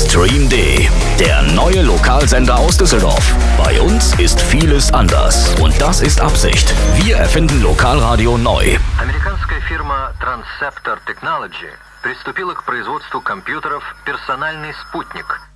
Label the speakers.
Speaker 1: Stream D, der neue Lokalsender aus Düsseldorf. Bei uns ist vieles anders und das ist Absicht. Wir erfinden Lokalradio neu.
Speaker 2: Американская фирма Transceptor Technology приступила к производству компьютеров «Персональный спутник»,